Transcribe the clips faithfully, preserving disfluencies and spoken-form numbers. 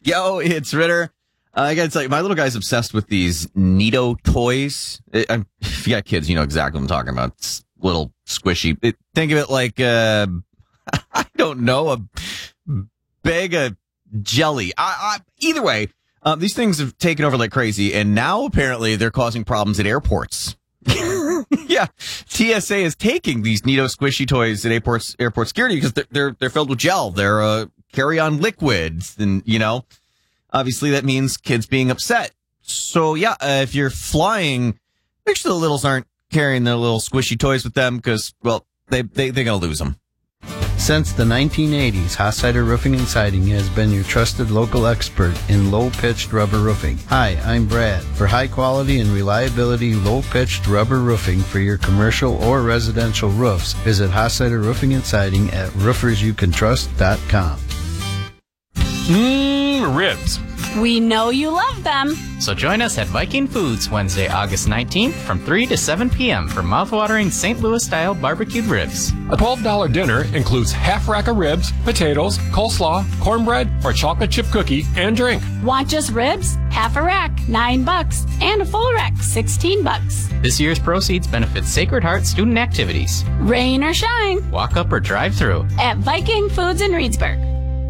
Yo, it's Ritter. Uh, I gotta tell you, my little guy's obsessed with these Neato toys. It, I'm, if you got kids, you know exactly what I'm talking about. It's little squishy. It, think of it like, uh, I don't know, a bag of jelly. I, I, either way, uh, these things have taken over like crazy, and now apparently they're causing problems at airports. Yeah, T S A is taking these Neato squishy toys at airports, airport security because they're, they're they're filled with gel. They're uh, carry-on liquids, and you know, obviously that means kids being upset. So yeah, uh, if you're flying, make sure the littles aren't carrying their little squishy toys with them because, well, they they they're gonna lose them. Since the nineteen eighties, Hossider Roofing and Siding has been your trusted local expert in low-pitched rubber roofing. Hi, I'm Brad. For high quality and reliability low-pitched rubber roofing for your commercial or residential roofs, visit Hossider Roofing and Siding at roofers you can trust dot com. Mmm, ribs. We know you love them. So join us at Viking Foods Wednesday, August nineteenth from three to seven p.m. for mouthwatering Saint Louis-style barbecued ribs. A twelve dollars dinner includes half rack of ribs, potatoes, coleslaw, cornbread, or chocolate chip cookie, and drink. Want just ribs? Half a rack, nine bucks. And a full rack, sixteen bucks. This year's proceeds benefit Sacred Heart student activities. Rain or shine. Walk up or drive through. At Viking Foods in Reedsburg.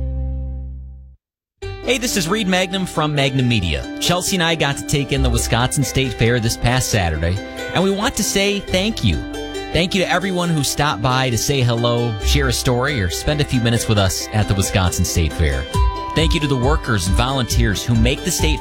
Hey, this is Reed Magnum from Magnum Media. Chelsea and I got to take in the Wisconsin State Fair this past Saturday, and we want to say thank you. Thank you to everyone who stopped by to say hello, share a story, or spend a few minutes with us at the Wisconsin State Fair. Thank you to the workers and volunteers who make the State